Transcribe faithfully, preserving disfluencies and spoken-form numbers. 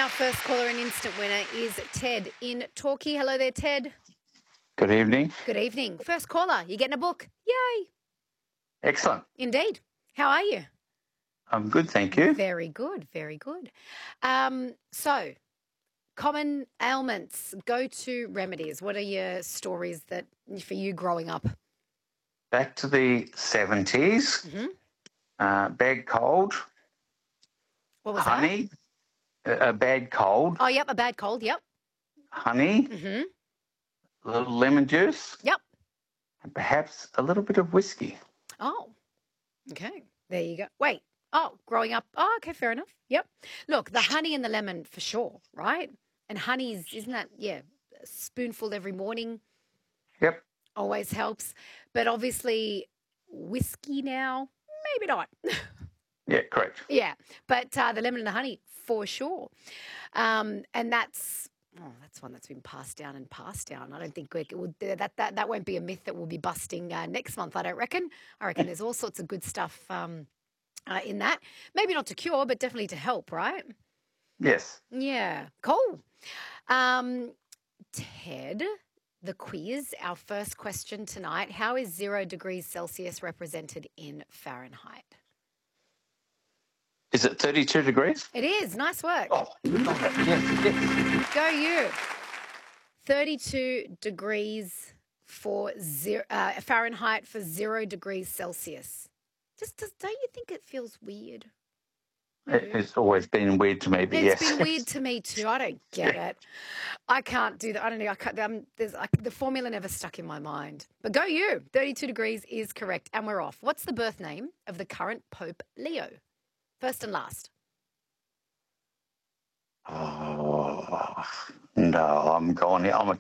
our first caller and instant winner is Ted in Torquay. Hello there, Ted. Good evening. Good evening. First caller, you're getting a book. Yay. Excellent. Indeed. How are you? I'm good, thank you. Very good, very good. Um, so, common ailments, go-to remedies. What are your stories that for you growing up? Back to the seventies. Mm-hmm. Uh, bad cold. What was honey. A, a bad cold. that? Oh, yep, a bad cold, yep. Honey. Mm-hmm. A little lemon juice. Yep. And perhaps a little bit of whiskey. Oh, okay. There you go. Wait. Oh, growing up. Oh, okay, fair enough. Yep. Look, the honey and the lemon for sure, right? And honey's, isn't that, yeah, a spoonful every morning Yep. always helps. But obviously, whiskey now, maybe not. Yeah, correct. Yeah, but uh, the lemon and the honey for sure. Um, and that's oh, that's one that's been passed down and passed down. I don't think we, it would, that that that won't be a myth that we'll be busting uh, next month. I don't reckon. I reckon there's all sorts of good stuff um, uh, in that. Maybe not to cure, but definitely to help. Right? Yes. Yeah. Cool. Um, Ted, the quiz. Our first question tonight: how is zero degrees Celsius represented in Fahrenheit? Is it thirty-two degrees? It is. Nice work. Oh, yes, yes. Go you. thirty-two degrees for zero, uh, Fahrenheit for zero degrees Celsius. Just, just don't you think it feels weird? It, it's always been weird to me, but It's yes. been weird to me too. I don't get it. I can't do that. I don't know. I can't, um, there's, I, the formula never stuck in my mind. But go you. thirty-two degrees is correct, and we're off. What's the birth name of the current Pope Leo? First and last. Oh, no, I'm going. I'm a